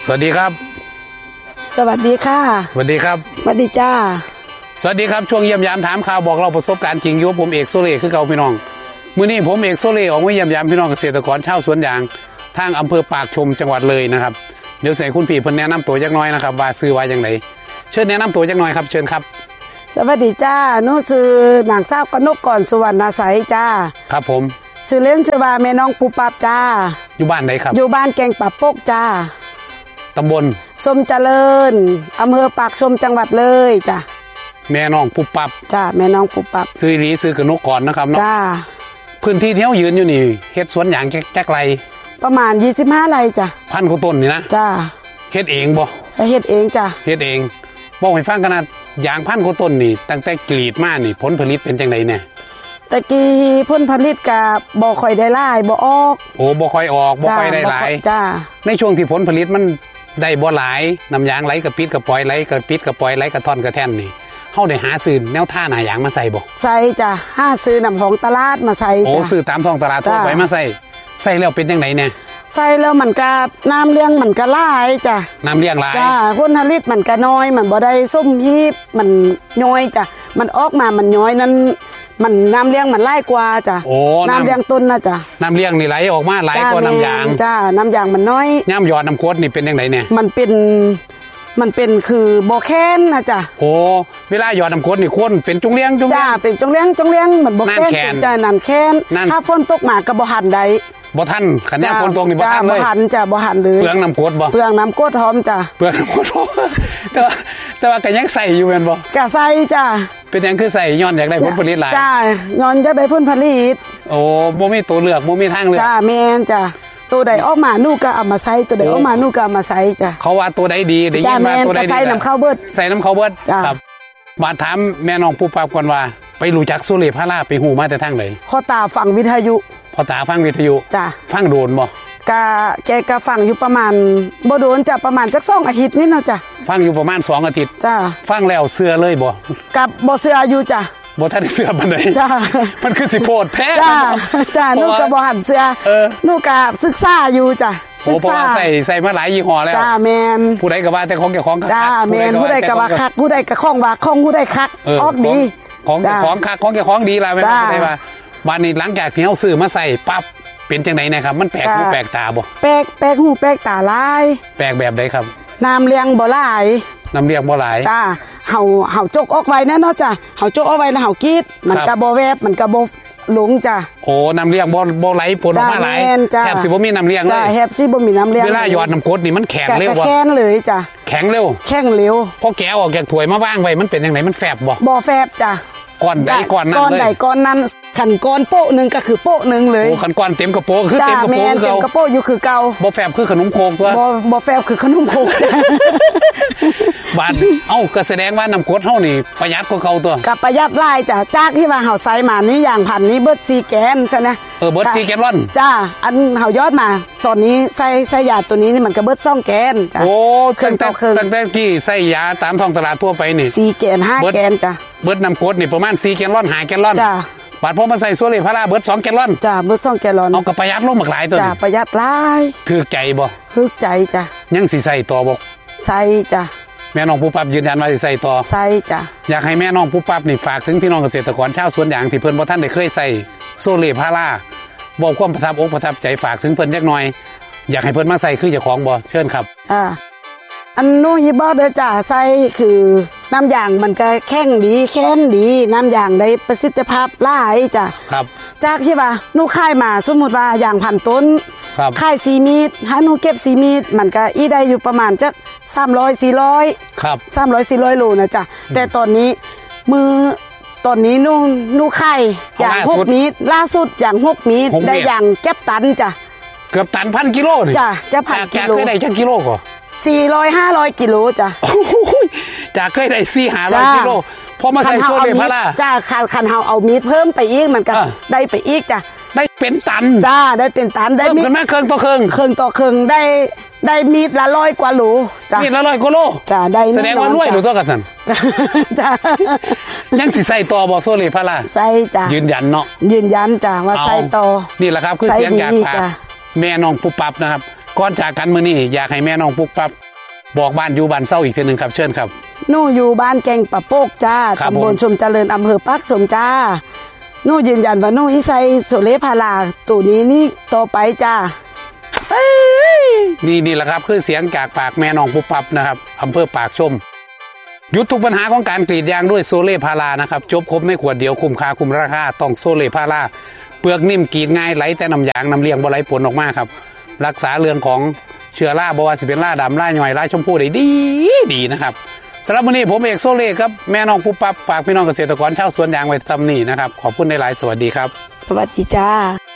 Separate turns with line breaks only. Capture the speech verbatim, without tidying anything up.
สวัสดีครับ
สวัสดีค่ะ
สวัสดีครับ
สวัสดีจ้า
สวัสดีครับช่วงเยี่ยมยามถามข่าวบอกเราประสบการณ์จริงอยู่ผมเอกโซเล่คือเก่าพี่น้องมื้อนี้ผมเอกโซเล่ออกมาเยี่ยมยามพี่น้องเกษตรกรชาวสวนยางทางอำเภอปากชมจังหวัดเลยนะครับเดี๋ยวใส่คุณพี่เพิ่นแนะนำตัวจักหน่อยนะครับว่าซื้อว่าจังไดเชิญแนะนำตัวจักหน่อยครับเชิญครับ
สวัสดีจ้าหนูชื่อนางสาวกนกกรสุวรรณใสจ้า
ครับผม
ชื่อเล่นชื่อว่าแม่น้องปูปับจ้า
อยู่บ้านไหนครับ
อยู่บ้านแกงปับปกจ้า
ตำบล
สมเจริญอำเภอปากชมจังหวัดเลยจ้า
แม่น้องปูปับ
จ้าแม่น้องปูปับ
ซื้อลีซื้อกนกกรนะครับเนาะ
จ้า
พื้นที่ที่เฮายืนอยู่นี่เฮ็ดสวนยางจักไร
ประมาณยี่สิบห้าไร่จ้า
พันกว่าต้นนี่นะ
จ้า
เฮ็ดเองบ่
ก็เฮ็ดเองจ้า
เฮ็ดเองบอกให้ฟังขนาดยางพันกว่าต้นนี่ตั้งแต่กรีดมานี่ผลผลิตเป็นจังไดเนี่ย
ตะกี้ผลผลิตก็บ่ค่อยได้หลายบ่ออก
โอ้บ่ค่อยออกบ่ค่อยได้หลาย
จ้า
ในช่วงที่ผลผลิตมันได้บ่หลายน้ำยางไหลกระปิดกระปล่อยไหลกระปิดกระปล่อยไหลกระท่อนกระแท่นนี่เฮาได้หาซื้อแนวท่าหน้ายางมาใส่บ่
ใส่จ้ะหาซื้อน้ำของตลาดมาใส่จ้ะ
โอ้ซื้อตามท้องตลาดทั่วไปมาใส่ใส่แล้วเป็นจังไดเนี่ย
ใส่แล้วมันก็น้ำเลี้ยงมันก็หลายจ้ะ
น้ำเลี้ยงหลาย
จ้ะผลผลิตมันก็น้อยมันบ่ได้ส้มยีบมันน้อยจ้ะมันออกมามันน้อยนั้นมันน้ำเลี้ยงมันหลายกว่าจ้ะ
โอ้
น้ำเลี้ยงต้นนะจ้ะ
น้ำเลี้ยงนี่ไหลออกมาหลายกว่าน้ำยาง
จ้ะน้ำยางมันน้อย
ย่ำยอดน้ำโคตรนี่เป็นจังไดเนี่ย
มันเป็นมันเป็นคือบ่แค้นนะจ้ะ
โอ้เวลาหยอดน้ำโคตรนี่คนเป็นจุงเลี้ยงจุงเลี้ยง
จ้ะเป็นจุงเลี้ยงจุงเลี้ยงมันบ่แค้นจ้ะนั่นแค้นถ้าฝนตกมาก็บ่หันได้
บ่ทันขันยามฝนตกนี่บ่ทันเลย
บ่หันจ้ะบ่หันเลย
เปลืองน้ำโคตรบ่
เปลืองน้ำโคตรหอมจ้ะ
เปลืองน้ำโคตรแต่ว่าแต่ว่าก็ยังใส่อยู่แม่นบ่
ก็ใส่จ้ะ
เป็นยังคือใส่ย้อนอยากได้ผลผลิตหลาย
จ้ะย้อนอยากได้ผลผลิต
โอ้บ่มีตัวเลือกบ่มีทางเลือก
จ้ะแม่นจ้ะตัวใดออกมาหนูก็เอามาใส่ตัวใดออกมาหนูก็เอามาใส่จ้ะ
เขาว่าตัวใดดีได้ยินว่าตัวใดดี
ใส่น้ำข้าวเบิด
ใส่น้ำข้าวเบิดครับบาดถามแม่น้องปูปับก่อนว่าไปรู้จักโซเล่พาราไปฮู้มาแต่ทางไหน
พ่อตาฟังวิทยุ
พ่อตาฟังวิทยุ
จ้ะ
ฟังโดนบ่
กะแกก็ฟังอยู่ประมาณบ่โดนจ้ะประมาณจักสองอาทิตย์นี่เนาะจ้ะ
ฟังอยู่ประมาณสองอาทิตย์
จ้ะ
ฟังแล้วเชื่อเลยบ่
กับบ่เชื่ออยู่จ้ะ
บ่ทันได้เชื่อปานใด
จ้ะ
มันคือสิโพดแท้
จ้ะจ้ะหนูก็บ่หันเชื่อหนูก็ศึกษาอยู่จ้ะ
ศึกษาใส่ใส่มาหลายยี่ห้อแล้ว
จ้าแม่น
ผู้ใดก็ว่าแต่ของแก่ของ
จ้าแม่นผู้ใดก็ว่าคักผู้ใดก็ของว่าของผู้ใดคักออกดี
ของแก่ของคักของแก่ของดีล่ะแม่นบ่ได้ว่าบัดนี้หลังจากที่เฮาซื้อมาใส่ปั๊บเป็นจังได๋นะครับมันแปลกหูแปลกตาบ่
แปลกแปลกหูแปลกตาหลาย
แปลกแบบใดครับ
น้ำเลี้ยงบ่หลาย
น้ำเลี้ยงบ่หลาย
จ้าเฮาเฮาจกออกไว้แน่เนาะจ้ะเฮาจกเอาไว้แล้วเฮากรีดมันก็บ่แวบมันก็บ่หลงจ้ะ
โอ้น้ำเลี้ยงบ่บ่ไหลผลออกมาหลายแทบสิบ่มีน้ำเลี้ยงเลย
จ้าแทบสิบ่มีน้ำเลี้ยง
เวลาหยอดน้ำกรดนี่มันแข็งเร็วบ่
แข็งเลยจ้ะ
แข็งเร็ว
แข็งเร็ว
พอแกะออกจากถ้วยมาวางไว้มันเป็นจังไดมันแฟบบ่
บ่แฟบจ้ะ
ก้อนใดก้อนนั้นเลย
ก้อนใดก้อนนั้นขันก้อนโป๊ะนึงก็คือโป๊ะนึงเลย
โอ้ขันก้อนเต็มกระโปงคือเต็มกระโปงคือเก่า
เต็มกระโปงอยู่คือเก่า
บ่แฟบคือขนมโคกตัว
บ่บ่แฟบคือขนมโคก
บาดเอ้าก็แสดงว่าน้ำกรดเฮานี่ประหยัดกว่าเก่าตัว
กับประหยัดหลายจ้ะจากที่ว่าเฮาใส่มานี่อย่างพันนี้เบิดสี่แกนใช่มั้ย
เออเบิดสี่แกนล่อน
จ้าอันเฮายอดมาตอนนี้ใส่ใส่ยาตัวนี้นี่มันก็เบิดสองแกนจ้ะ
โอ้ตั้งแต่ตั้งแต่กี้ใส่ยาตามท้องตลาดทั่วไปนี่
สี่แกนห้าแกนจ้ะ
เบิดน้ำกรดนี่ประมาณสี่แกนล่อนห้าแกนล่อน
จ้ะ
บาดพอมาใส่โซเล่พาราเบิดสองแกนล่อน
จ้ะเบิดสองแกนล่อน
เอาก็ประหยัดลงมากหลายตัว
จ้ะประหยัดหลาย
ถูกใจบ่
ถูกใจจ้ะ
ยังสิใส่ต่อบ่
ใส่จ้ะ
แม่น้องผู้ปั๊บยืนยันว่าสิใส่ต่อ
ใส่จ้ะ
อยากให้แม่น้องผู้ปั๊บนี่ฝากถึงพี่น้องเกษตรกรชาวสวนยางที่เพิ่นบ่ทันได้เคยใส่โซเล่พาราบอกความประทับอกประทับใจฝากถึงเพิ่นจักหน่อยอยากให้เพิ่นมาใส่คือเจ้าของบ่เชิญครับ
อ่าอันนู้นฮิบอเด้อจ้ะใส่คือน้ำยางมันก็แข็งดีแข็งดีน้ำยางได้ประสิทธิภาพหลายจ้ะ
ครับ
จากที่ว่าหนูขายมาสมมุติว่าอย่างพันต้นขายสี่มีดถ้าหนูเก็บสี่มีดมันก็อีได้อยู่ประมาณจักสามร้อย สี่ร้อย
ครับ
สามร้อย สี่ร้อยโลนะจ้ะแต่ตอนนี้มือตอนนี้หนูหนูขายอย่างหกมีดล่าสุดอย่างหกมีดได้อย่างเก็บตันจ้ะ
เกือบตันพันกิโลนี่
จ้ะจะพันกิโล
เคยได้จักกิโลก่อ
สี่ร้อย ห้าร้อยกิโลจ้ะ
จากเคยได้สี่ ห้าร้อยกิโลพอมาใส่โซเล่พารา
จ้ะคันคันเฮาเอามีดเพิ่มไปอีกมันก็ได้ไปอีกจ้ะ
ได้เป็นตัน
จ้าได้เป็นตันได้
มีดขึ้นมาเครื่องต่อเครื่อง
เครื่องต่อเครื่องได้ได้มีดละร้อยกว่าโล
จ้ะมีดละร้อยกว่าโล
จ้ะได้
แสดงว่ารวยหรือตัวกันสั่น
จ้ะ
ยังสิใส่ต่อบ่โซเล่พารา
ใส่จ้ะ
ยืนยันเนาะ
ยืนยันจ้ะว่าใส่ต่อ
นี่แหละครับคือเสียงจากปากแม่น้องปูปับนะครับก่อนจากกันมื้อนี้อยากให้แม่น้องปุ๊กปั๊บบอกบ้านอยู่บ้านเศร้าอีกทีหนึ่งครับเชิญครับ
หนูอยู่บ้านแกงปะโปกจ้า
ครับ
ตำบลชมเจริญอำเภอปักสมจ้าหนูยืนยันว่าหนูอิไซโซเลพาราตัวนี้นี่ต่อไปจ้า
นี่นี่แหละครับคือเสียงจากปากแม่น้องปุ๊บปั๊บนะครับอำเภอปากชมหยุดทุกปัญหาของการกรีดยางด้วยโซเล่พารานะครับจบครบในขวดเดียวคุ้มค่าคุ้มราคาต้องโซเล่พาราเปลือกนิ่มกรีดง่ายไหลแต่น้ำยางน้ำเลี้ยงบ่ไหลผลออกมาครับรักษาเรื่องของเชื้อราบ่ว่าสิเป็นราดำราหน่อยราชมพูได้ดีดีนะครับสำหรับวันนี้ผมเอกโซเล่ครับแม่น้องปุ๊บปั๊บฝากพี่น้องเกษตรกรชาวสวนยางไว้ทำนี่นะครับขอบคุณในหลายสวัสดีครับ
สวัสดีจ้า